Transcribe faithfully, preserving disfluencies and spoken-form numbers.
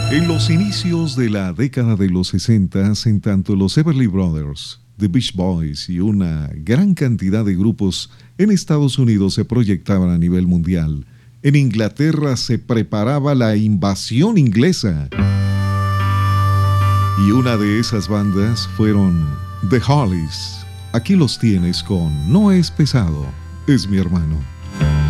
En los inicios de la década de los sesenta, en tanto los Everly Brothers, The Beach Boys y una gran cantidad de grupos en Estados Unidos se proyectaban a nivel mundial, en Inglaterra se preparaba la invasión inglesa. Y una de esas bandas fueron The Hollies. Aquí los tienes con No es pesado, es mi hermano.